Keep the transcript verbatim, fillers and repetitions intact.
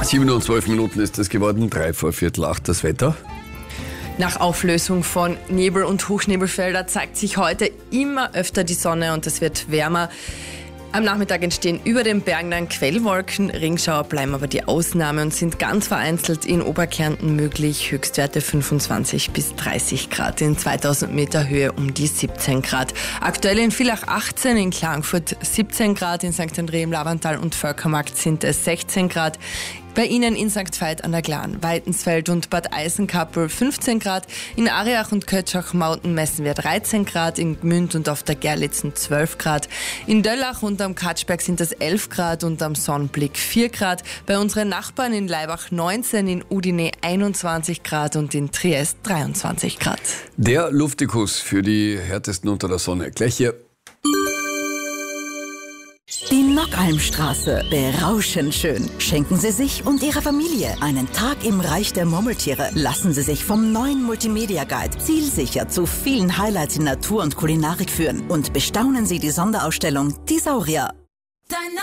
sieben und zwölf Minuten ist es geworden, drei vor Viertel acht das Wetter. Nach Auflösung von Nebel und Hochschnebelfelder zeigt sich heute immer öfter die Sonne und es wird wärmer. Am Nachmittag entstehen über den Bergen dann Quellwolken, Regenschauer bleiben aber die Ausnahme und sind ganz vereinzelt in Oberkärnten möglich. Höchstwerte fünfundzwanzig bis dreißig Grad, in zweitausend Meter Höhe um die siebzehn Grad. Aktuell in Villach achtzehn, in Klagenfurt siebzehn Grad, in Sankt André im Lavantal und Völkermarkt sind es sechzehn Grad. Bei Ihnen in Sankt Veit an der Glan, Weitensfeld und Bad Eisenkappel fünfzehn Grad, in Ariach und Kötschach-Mauten messen wir dreizehn Grad, in Gmünd und auf der Gerlitzen zwölf Grad, in Döllach und am Katschberg sind es elf Grad und am Sonnenblick vier Grad, bei unseren Nachbarn in Laibach neunzehn, in Udine einundzwanzig Grad und in Triest dreiundzwanzig Grad. Der Luftikus für die härtesten unter der Sonne. Gleich hier. Die Nockalmstraße, berauschend schön. Schenken Sie sich und Ihrer Familie einen Tag im Reich der Murmeltiere. Lassen Sie sich vom neuen Multimedia Guide zielsicher zu vielen Highlights in Natur und Kulinarik führen und bestaunen Sie die Sonderausstellung Die Saurier.